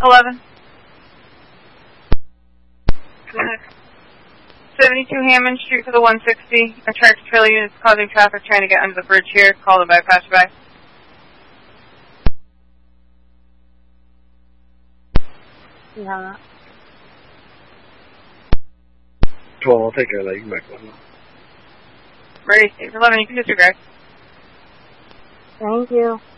11. 72 Hammond Street for the 160. A tractor trailer unit is causing traffic trying to get under the bridge here. Call the bypass by. Yeah. 12, I'll take care of that. You can back one. Ready, 11, you can disregard. Thank you.